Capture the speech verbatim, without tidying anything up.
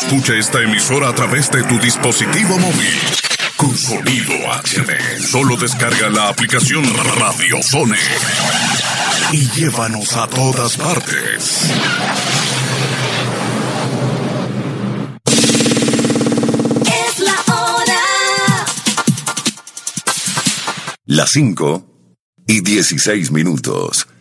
Escucha esta emisora a través de tu dispositivo móvil. Con sonido H D. Solo descarga la aplicación Radio Zone. Y llévanos a todas partes. Es la hora. Las cinco y dieciséis minutos.